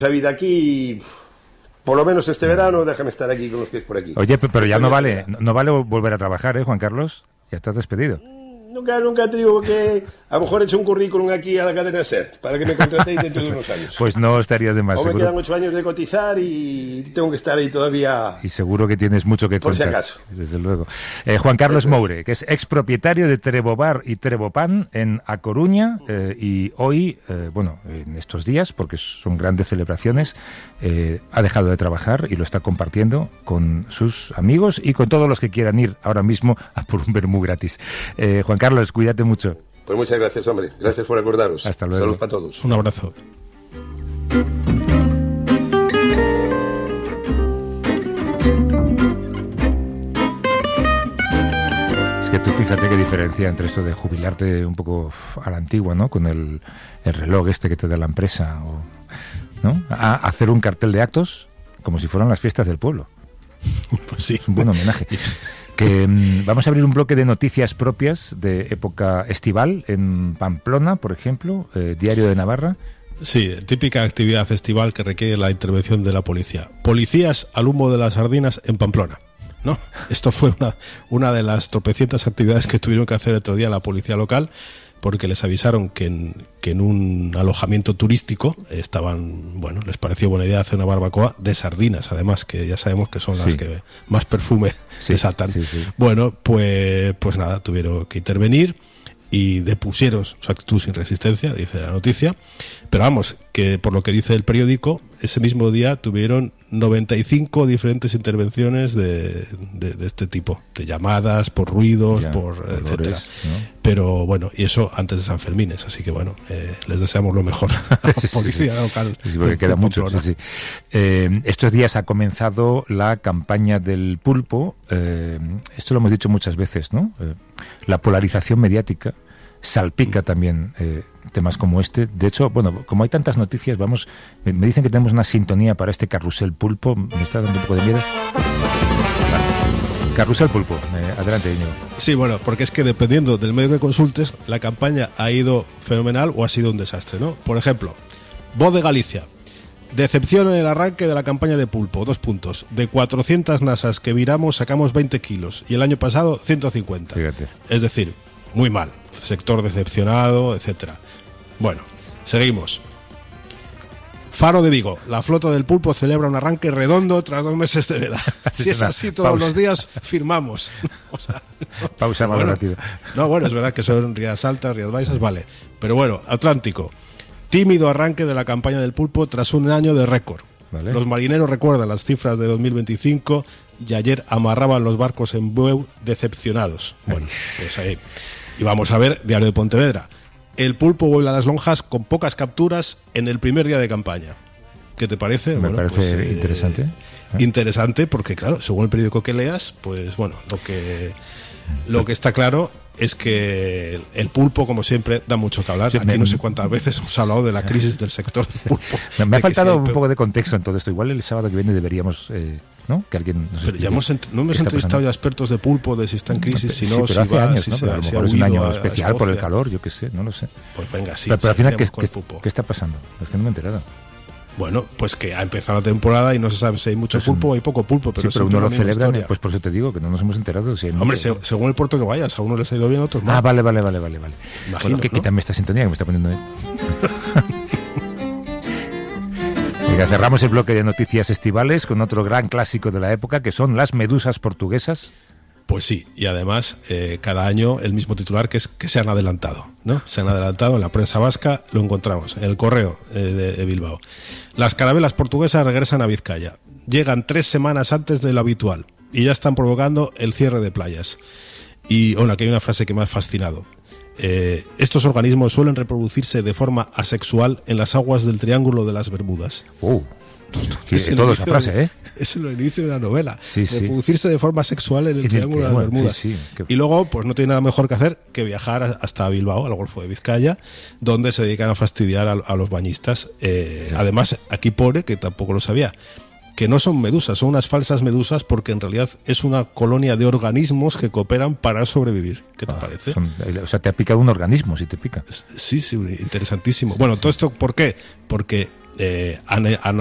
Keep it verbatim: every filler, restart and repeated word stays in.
La vida aquí, por lo menos este verano, déjame estar aquí con los pies por aquí. Oye, pero ya no vale, no vale volver a trabajar, ¿eh, Juan Carlos? Ya estás despedido. Nunca, nunca te digo que a lo mejor he hecho un currículum aquí a la cadena SER para que me contratéis dentro de unos años. Pues no estaría de más. O me seguro. quedan ocho años de cotizar y tengo que estar ahí todavía. Y seguro que tienes mucho que por contar. Si acaso. Desde luego. Eh, Juan Carlos Moure, que es expropietario de Trebobar y Trebopan en A Coruña, eh, y hoy, eh, bueno, en estos días, porque son grandes celebraciones, eh, ha dejado de trabajar y lo está compartiendo con sus amigos y con todos los que quieran ir ahora mismo a por un vermú gratis. Eh, Juan Carlos, cuídate mucho. Pues muchas gracias, hombre. Gracias por acordaros. Hasta luego. Saludos para todos. Un abrazo. Es que tú fíjate qué diferencia entre esto de jubilarte un poco a la antigua, ¿no? Con el, el reloj este que te da la empresa, o, ¿no? A hacer un cartel de actos como si fueran las fiestas del pueblo. Pues sí. Es un buen homenaje. Que um, vamos a abrir un bloque de noticias propias de época estival en Pamplona, por ejemplo, eh, Diario de Navarra. Sí, típica actividad estival que requiere la intervención de la policía. Policías al humo de las sardinas en Pamplona, ¿no? Esto fue una, una de las tropecientas actividades que tuvieron que hacer otro día la policía local, porque les avisaron que en, que en un alojamiento turístico estaban, bueno, les pareció buena idea hacer una barbacoa de sardinas, además, que ya sabemos que son las sí. que más perfume sí, desatan. Sí, sí. Bueno, pues, pues nada, tuvieron que intervenir y depusieron su actitud sin resistencia, dice la noticia. Pero vamos, que por lo que dice el periódico, ese mismo día tuvieron noventa y cinco diferentes intervenciones de, de, de este tipo, de llamadas, por ruidos, ya, por olores, etcétera. ¿no? Pero bueno, y eso antes de San Fermines, así que bueno, eh, les deseamos lo mejor a la policía local. Sí, porque queda mucho. Sí, sí. Eh, estos días ha comenzado la campaña del pulpo. Eh, esto lo hemos dicho muchas veces, ¿no? Eh, la polarización mediática salpica también eh, temas como este. De hecho, bueno, como hay tantas noticias, vamos, me, me dicen que tenemos una sintonía para este carrusel pulpo. Me está dando un poco de miedo. Vale. Carrusel pulpo. Eh, adelante, Íñigo. Sí, bueno, porque es que dependiendo del medio que consultes, la campaña ha ido fenomenal o ha sido un desastre, ¿no? Por ejemplo, Voz de Galicia. Decepción en el arranque de la campaña de pulpo. Dos puntos. De cuatrocientas nasas que viramos sacamos veinte kilos y el año pasado ciento cincuenta. Fíjate. Es decir, muy mal. Sector decepcionado, etcétera. Bueno, seguimos. Faro de Vigo. La flota del pulpo celebra un arranque redondo tras dos meses de veda. Si es así todos Pausa. los días, firmamos. O sea, no, Pausa más bueno, rápida. No, bueno, es verdad que son rías altas, rías baixas, vale. Pero bueno, Atlántico. Tímido arranque de la campaña del pulpo tras un año de récord. Vale. Los marineros recuerdan las cifras de dos mil veinticinco y ayer amarraban los barcos en Bueu decepcionados. Bueno, pues ahí. Y vamos a ver, Diario de Pontevedra. El pulpo vuelve a las lonjas con pocas capturas en el primer día de campaña. ¿Qué te parece? Me bueno, parece pues, eh, interesante. ¿Eh? Interesante porque, claro, según el periódico que leas, pues bueno, lo que, lo que está claro es que el pulpo, como siempre, da mucho que hablar. Sí, Aquí me, no sé cuántas veces hemos hablado de la crisis del sector del pulpo. Me, me ha faltado un hay... poco de contexto en todo esto. Igual el sábado que viene deberíamos... Eh... ¿no? Que alguien nos pero ya hemos ent- no hemos entrevistado pasando? ya expertos de pulpo, de si está en crisis, si no, sí, si hace va, años, si ¿no? se, Pero a lo si mejor ha es un año a, especial a por el calor, yo qué sé, no lo sé. Pues venga, sí. Pero, pero al final, ¿qué, qué, pulpo. ¿qué está pasando? Es que no me he enterado. Bueno, pues que ha empezado la temporada y no se sabe si hay mucho pues pulpo o hay poco pulpo, pero, sí, pero uno lo celebra, historia. Pues por eso te digo que no nos hemos enterado. Si Hombre, se, según el puerto que vayas, a uno les ha ido bien, a otros no. Ah, vale, vale, vale, vale, vale. Imagino, bueno, que, ¿no? Quítame esta sintonía que me está poniendo... Venga, cerramos el bloque de noticias estivales con otro gran clásico de la época, que son las medusas portuguesas. Pues sí, y además eh, cada año el mismo titular, que es que se han adelantado, ¿no? Se han adelantado en la prensa vasca, lo encontramos en el Correo eh, de, de Bilbao. Las carabelas portuguesas regresan a Vizcaya. Llegan tres semanas antes de lo habitual y ya están provocando el cierre de playas. Y bueno, aquí hay una frase que me ha fascinado. Eh, estos organismos suelen reproducirse de forma asexual en las aguas del Triángulo de las Bermudas. Uh. Sí, es toda esa frase, ¿eh? Es el inicio de la novela. Sí, sí. Reproducirse de forma sexual en el en Triángulo el, de las Bermudas. Sí, sí, que... Y luego, pues no tiene nada mejor que hacer que viajar hasta Bilbao, al Golfo de Vizcaya, donde se dedican a fastidiar a, a los bañistas. Eh, sí. Además, aquí pone, que tampoco lo sabía, que no son medusas, son unas falsas medusas, porque en realidad es una colonia de organismos que cooperan para sobrevivir. ¿Qué te ah, parece? Son, o sea, te ha picado un organismo, si te pica. Sí, sí, interesantísimo. Bueno, todo esto, ¿por qué? Porque eh, han, han